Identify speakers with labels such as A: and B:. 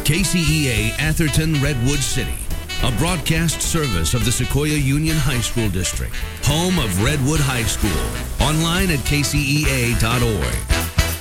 A: KCEA Atherton Redwood City, a broadcast service of the Sequoia Union High School District, home of Redwood High School. Online at kcea.org.